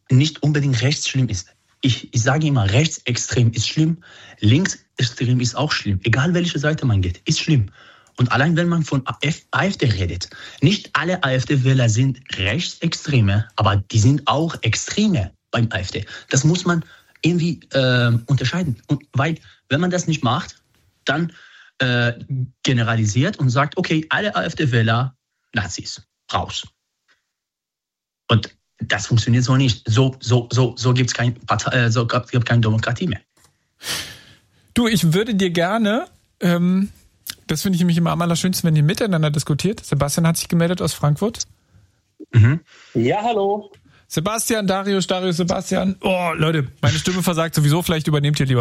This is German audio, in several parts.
nicht unbedingt rechts schlimm ist. Ich sage immer, rechtsextrem ist schlimm, linksextrem ist auch schlimm. Egal welche Seite man geht, ist schlimm. Und allein wenn man von AfD redet, nicht alle AfD-Wähler sind Rechtsextreme, aber die sind auch Extreme beim AfD. Das muss man irgendwie unterscheiden. Und weil, wenn man das nicht macht, dann generalisiert und sagt, okay, alle AfD-Wähler, Nazis, raus. Und das funktioniert so nicht. So gibt es keine Demokratie mehr. Du, ich würde dir gerne, das finde ich nämlich immer am allerschönsten, wenn ihr miteinander diskutiert. Sebastian hat sich gemeldet aus Frankfurt. Mhm. Ja, hallo. Sebastian, Darius, Sebastian. Oh, Leute, meine Stimme versagt sowieso, vielleicht übernehmt ihr lieber.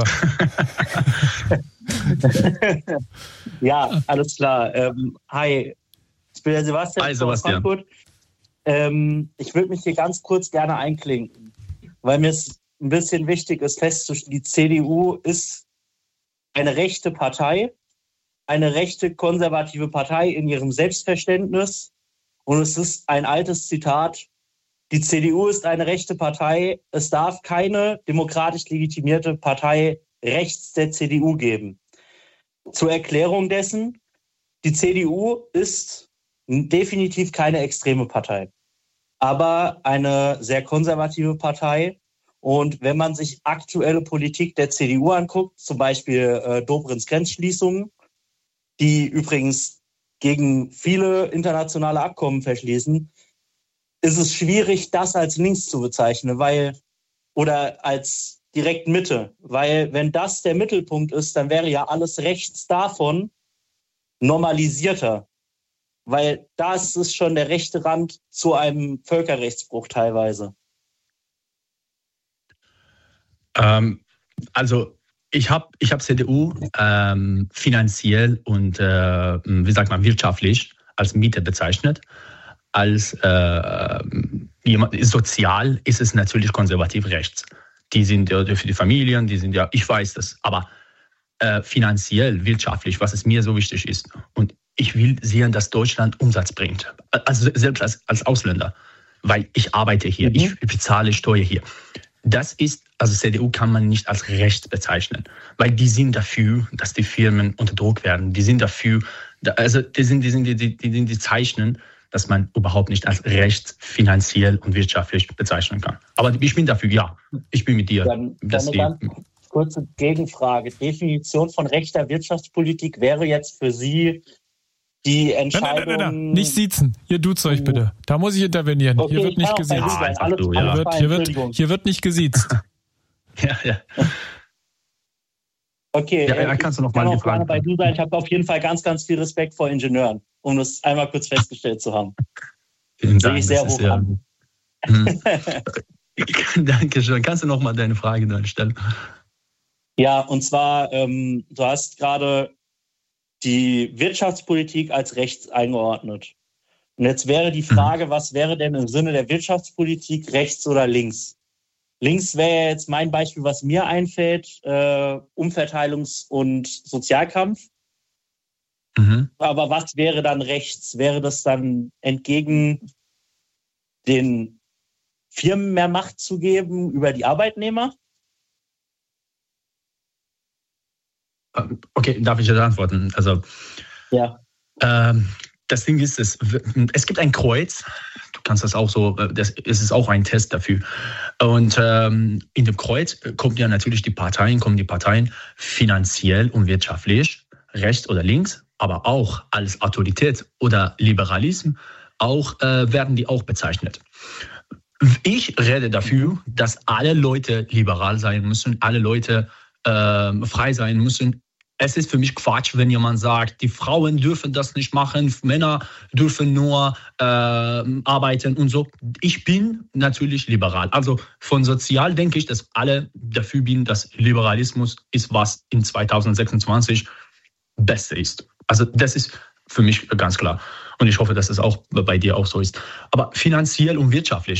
Ja, alles klar. Hi, ich bin der Sebastian aus Frankfurt. Ich würde mich hier ganz kurz gerne einklinken, weil mir es ein bisschen wichtig ist festzustellen, die CDU ist eine rechte Partei, eine rechte konservative Partei in ihrem Selbstverständnis. Und es ist ein altes Zitat: Die CDU ist eine rechte Partei. Es darf keine demokratisch legitimierte Partei rechts der CDU geben. Zur Erklärung dessen: Die CDU ist definitiv keine extreme Partei, aber eine sehr konservative Partei. Und wenn man sich aktuelle Politik der CDU anguckt, zum Beispiel Dobrins Grenzschließungen, die übrigens gegen viele internationale Abkommen verschließen, ist es schwierig, das als links zu bezeichnen, oder als direkt Mitte. Weil wenn das der Mittelpunkt ist, dann wäre ja alles rechts davon normalisierter. Weil das ist schon der rechte Rand zu einem Völkerrechtsbruch teilweise. Also ich hab CDU finanziell und wirtschaftlich als Miete bezeichnet. Als sozial ist es natürlich konservativ rechts. Die sind ja für die Familien, die sind ja, ich weiß das, aber finanziell, wirtschaftlich, was es mir so wichtig ist. Und ich will sehen, dass Deutschland Umsatz bringt. Also selbst als Ausländer, weil ich arbeite hier, ich bezahle Steuer hier. Das ist, also CDU kann man nicht als rechts bezeichnen, weil die sind dafür, dass die Firmen unter Druck werden. Die sind dafür, also die zeichnen, dass man überhaupt nicht als rechts finanziell und wirtschaftlich bezeichnen kann. Aber ich bin dafür, ja, ich bin mit dir. Dann eine ganz kurze Gegenfrage. Definition von rechter Wirtschaftspolitik wäre jetzt für Sie die Entscheidung... Nein. Nicht siezen. Ihr duzt euch bitte. Da muss ich intervenieren. Okay, hier wird nicht gesiezt. Hier wird nicht gesiezt. Ja. Okay, kannst du noch mal die Frage bei du sein. Ich habe auf jeden Fall ganz, ganz viel Respekt vor Ingenieuren, um das einmal kurz festgestellt zu haben. Vielen Dank. Sehe ich sehr hoch an. Dankeschön. Kannst du noch mal deine Frage dann stellen? Ja, und zwar, du hast gerade die Wirtschaftspolitik als rechts eingeordnet. Und jetzt wäre die Frage, was wäre denn im Sinne der Wirtschaftspolitik rechts oder links? Links wäre jetzt mein Beispiel, was mir einfällt, Umverteilungs- und Sozialkampf. Aber was wäre dann rechts? Wäre das dann entgegen den Firmen mehr Macht zu geben über die Arbeitnehmer? Okay, darf ich jetzt antworten? Also, ja. Das Ding ist, es gibt ein Kreuz. Du kannst das auch so, es ist auch ein Test dafür. Und in dem Kreuz kommen natürlich die Parteien finanziell und wirtschaftlich, rechts oder links, aber auch als Autorität oder Liberalismus werden die auch bezeichnet. Ich rede dafür, dass alle Leute liberal sein müssen, alle Leute frei sein müssen. Es ist für mich Quatsch, wenn jemand sagt, die Frauen dürfen das nicht machen, Männer dürfen nur arbeiten und so. Ich bin natürlich liberal. Also von sozial denke ich, dass alle dafür bin, dass Liberalismus ist, was in 2026 Beste ist. Also das ist für mich ganz klar. Und ich hoffe, dass es auch bei dir auch so ist. Aber finanziell und wirtschaftlich,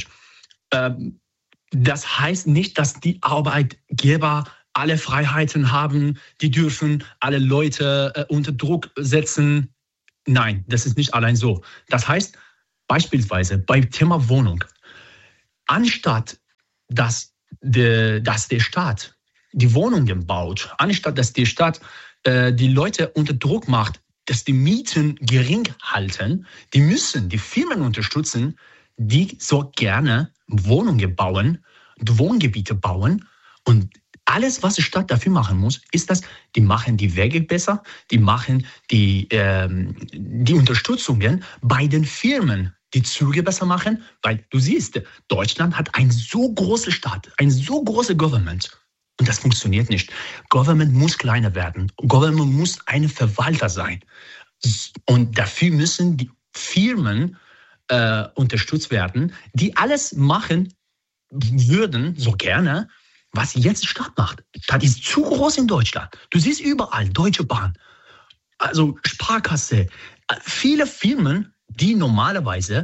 das heißt nicht, dass die Arbeitgeber alle Freiheiten haben, die dürfen alle Leute unter Druck setzen. Nein, das ist nicht allein so. Das heißt, beispielsweise beim Thema Wohnung, anstatt dass der Staat die Wohnungen baut, anstatt dass der Staat die Leute unter Druck macht, dass die Mieten gering halten, die müssen die Firmen unterstützen, die so gerne Wohnungen bauen, Wohngebiete bauen. Und alles, was die Stadt dafür machen muss, ist, dass die machen die Wege besser, die machen die Unterstützungen bei den Firmen, die Züge besser machen, weil du siehst, Deutschland hat einen so großen Staat, ein so großes Government. Und das funktioniert nicht. Government muss kleiner werden. Government muss ein Verwalter sein. Und dafür müssen die Firmen unterstützt werden, die alles machen würden, so gerne, was jetzt die Stadt macht. Die Stadt ist zu groß in Deutschland. Du siehst überall Deutsche Bahn, also Sparkasse, viele Firmen, die normalerweise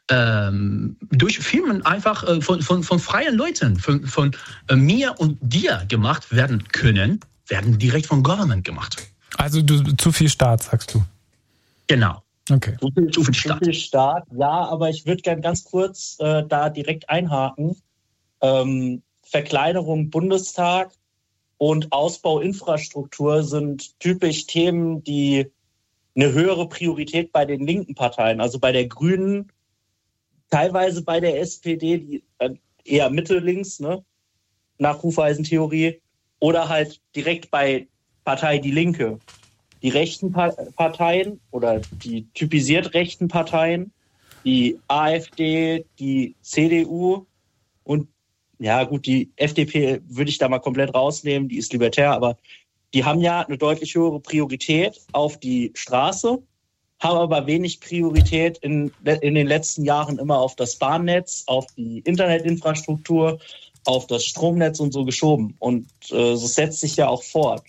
durch Firmen einfach von freien Leuten, von mir und dir gemacht werden können, werden direkt vom Government gemacht. Also zu viel Staat, sagst du? Genau. Okay. Zu viel Staat, ja, aber ich würde gerne ganz kurz da direkt einhaken. Verkleinerung Bundestag und Ausbau Infrastruktur sind typisch Themen, die eine höhere Priorität bei den linken Parteien, also bei der Grünen, teilweise bei der SPD, die eher mittellinks, ne, nach Hufeisentheorie, oder halt direkt bei Partei Die Linke. Die rechten Parteien oder die typisiert rechten Parteien, die AfD, die CDU und ja gut, die FDP würde ich da mal komplett rausnehmen, die ist libertär, aber die haben ja eine deutlich höhere Priorität auf die Straße, haben aber wenig Priorität in den letzten Jahren immer auf das Bahnnetz, auf die Internetinfrastruktur, auf das Stromnetz und so geschoben. Und das setzt sich ja auch fort.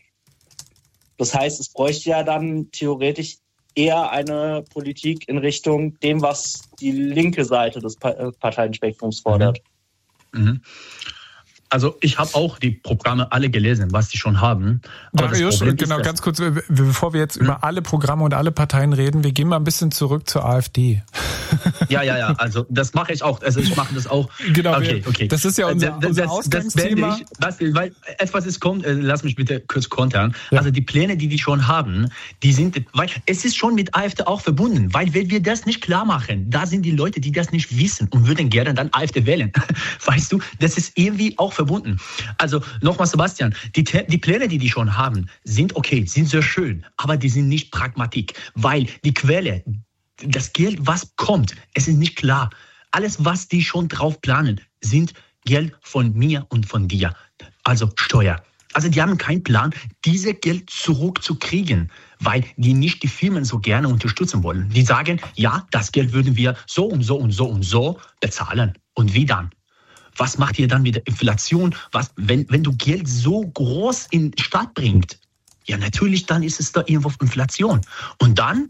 Das heißt, es bräuchte ja dann theoretisch eher eine Politik in Richtung dem, was die linke Seite des Parteienspektrums fordert. Mhm. Also ich habe auch die Programme alle gelesen, was die schon haben. Darius, genau, ganz kurz, bevor wir jetzt über alle Programme und alle Parteien reden, wir gehen mal ein bisschen zurück zur AfD. Ja, also das mache ich auch. Also ich mache das auch. Genau, okay. Das ist ja unser Ausgangsthema. Weil etwas ist kommt, lass mich bitte kurz kontern. Ja. Also die Pläne, die schon haben, die sind, weil es ist schon mit AfD auch verbunden, weil wenn wir das nicht klar machen, da sind die Leute, die das nicht wissen und würden gerne dann AfD wählen. Weißt du, das ist irgendwie auch verbunden. Also nochmal, Sebastian, die Pläne, die schon haben, sind okay, sind sehr schön, aber die sind nicht Pragmatik, weil die Quelle, das Geld, was kommt, es ist nicht klar. Alles, was die schon drauf planen, sind Geld von mir und von dir, also Steuer. Also die haben keinen Plan, dieses Geld zurückzukriegen, weil die nicht die Firmen so gerne unterstützen wollen. Die sagen, ja, das Geld würden wir so und so und so und so bezahlen. Und wie dann? Was macht ihr dann mit der Inflation? Wenn du Geld so groß in den Staat bringst? Ja, natürlich, dann ist es da irgendwo Inflation. Und dann,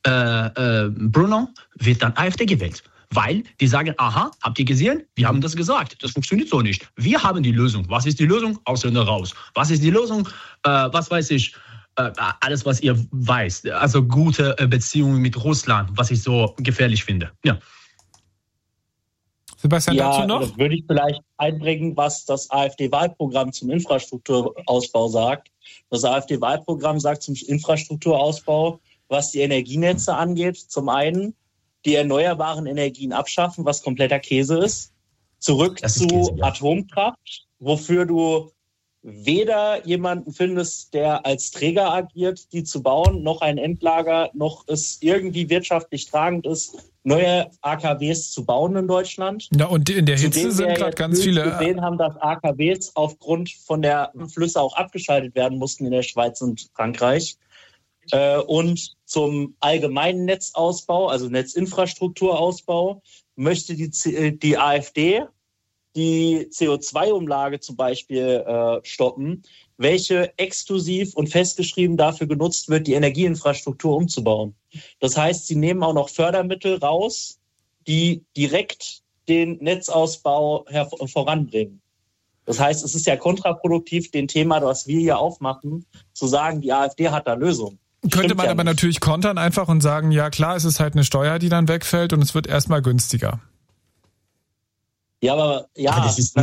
Bruno, wird dann AfD gewählt. Weil die sagen, aha, habt ihr gesehen? Wir haben das gesagt. Das funktioniert so nicht. Wir haben die Lösung. Was ist die Lösung? Ausländer raus. Was ist die Lösung? Was weiß ich? Alles, was ihr weißt. Also gute Beziehungen mit Russland, was ich so gefährlich finde. Ja. Sebastian, dazu noch? Das würde ich vielleicht einbringen, was das AfD-Wahlprogramm zum Infrastrukturausbau sagt. Das AfD-Wahlprogramm sagt zum Infrastrukturausbau, was die Energienetze angeht, zum einen die erneuerbaren Energien abschaffen, was kompletter Käse ist, zurück zu Käse, ja. Atomkraft, wofür du weder jemanden findest, der als Träger agiert, die zu bauen, noch ein Endlager, noch es irgendwie wirtschaftlich tragend ist, neue AKWs zu bauen in Deutschland. Ja, und in der Hitze sind gerade ganz viele. Wir gesehen haben, dass AKWs aufgrund von der Flüsse auch abgeschaltet werden mussten in der Schweiz und Frankreich. Und zum allgemeinen Netzausbau, also Netzinfrastrukturausbau, möchte die AfD die CO2-Umlage zum Beispiel stoppen, welche exklusiv und festgeschrieben dafür genutzt wird, die Energieinfrastruktur umzubauen. Das heißt, sie nehmen auch noch Fördermittel raus, die direkt den Netzausbau voranbringen. Das heißt, es ist ja kontraproduktiv, dem Thema, was wir hier aufmachen, zu sagen, die AfD hat da Lösungen. Könnte man aber natürlich kontern einfach und sagen, ja klar, es ist halt eine Steuer, die dann wegfällt und es wird erstmal günstiger. Ja, aber das ist